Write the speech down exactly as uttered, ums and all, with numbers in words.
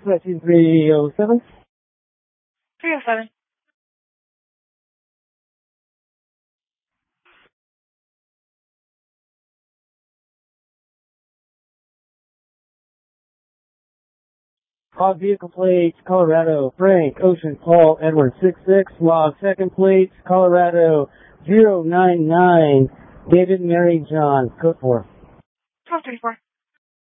flight three oh seven. three oh seven. Log vehicle plates, Colorado, Frank, Ocean, Paul, Edward, six six. Log second plates, Colorado, zero nine nine, David, Mary, John, code four. twelve thirty-four.